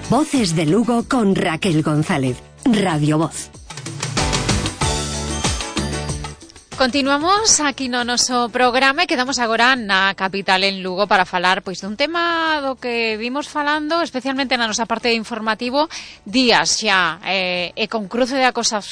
Voces de Lugo con Raquel González. Radio Voz. Continuamos aquí no noso programa e quedamos agora na capital en Lugo para falar pois dun tema do que vimos falando especialmente na nosa parte de informativo días xa e con cruce de acusacións